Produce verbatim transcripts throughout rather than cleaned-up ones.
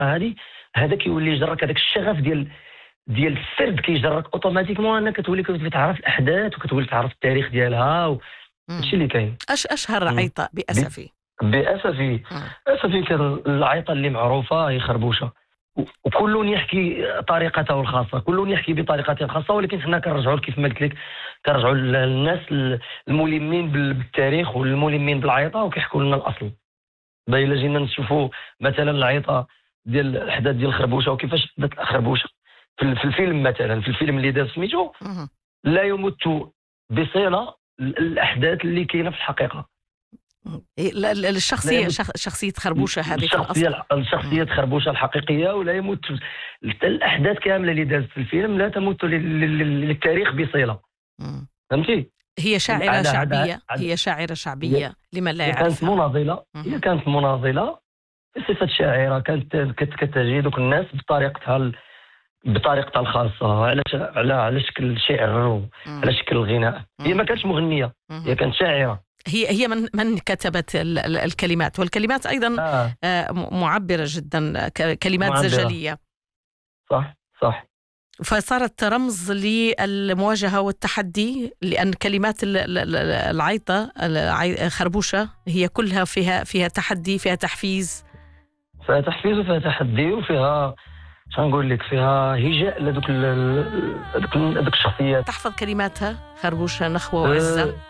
هذه هذا كيولي يجرك هذاك الشغف ديال ديال السرد، كيجرك اوتوماتيكمون انك كتولي كتعرف الاحداث وكتولي تعرف التاريخ ديالها وهادشي اللي كاين. اش اشهر مم. عيطه باسفي؟ بأسفي مم. أسفي كان العيطة اللي معروفة هي خربوشة، و- وكل يحكي طريقته الخاصة، كل يحكي بطريقته الخاصة، ولكن حنا كنرجعوا كيف ما قلت لك، كنرجعوا للناس الملمين بال- بالتاريخ والملمين بالعيطة وكيحكوا لنا الأصل. باي إلا جينا نشوفوا مثلا العيطة ديال الأحداث ديال الخربوشة وكيفاش بدات الخربوشة في ال- في الفيلم، مثلا في الفيلم اللي داز سميتو مهم. لا يمت بصلة ال- الأحداث اللي كاينة في الحقيقة. إيه، لا- لا- الشخصيه لا يمت شخ- شخصيه خربوشه هذه في الشخصية الاصل. الشخصية خربوشة الحقيقية، ولا يمت الأحداث كاملة اللي دازت في الفيلم لا تمت لل- لل- للتاريخ بصلة. مم. فهمتي؟ هي شاعره على هذا شعبيه، هذا- هي شاعره شعبيه لمن لا هي كانت يعرفها. مناضلة، هي مهم. كانت مناضلة بصفة شاعرة، كانت كت- كتجي دوك الناس بطريقتها ال- بطريقتها الخاصة، على ش- على على شكل الشعر وعلى مم. شكل الغناء. هي ما مم. كانتش مغنية، هي مهم. كانت شاعرة. هي هي من من كتبت ال- ال- الكلمات، والكلمات ايضا آه آه، م- معبره جدا، ك- كلمات معبرة، زجليه، صح صح. فصارت رمز للمواجهه والتحدي، لان كلمات ال- ال- ال- العيطه العي- خربوشه هي كلها فيها فيها تحدي، فيها تحفيز. فيها تحفيز وفيها تحدي وفيها شنقول لك، فيها هجاء لدوك ال- ال- هذوك هذوك الشخصيات. تحفظ كلماتها: خربوشه نخوه وعزه، آه،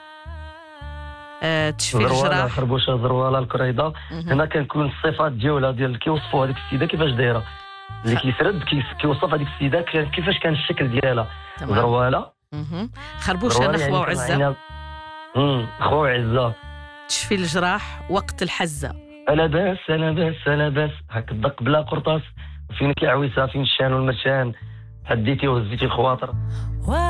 آه، تشفي زرواله الجراح. خربوشه زرواله الكريضه. مهم. هنا كنكون الصفات ديالها ديال كيوصفوا هذيك السيده كيفاش دايره، اللي كيسرد كيس- كيوصف هذيك السيده كان- كيفاش كان الشكل ديالها. تمام. زرواله مهم. خربوشه زرواله نخوه يعني وعزه، كان امم خو عزه. تشفي الجراح وقت الحزه. انا باس انا باس انا باس هاك الدق بلا قرطاس، فينك يا عويسه فين الشان والمرشان، هديتي وهزيتي الخواطر.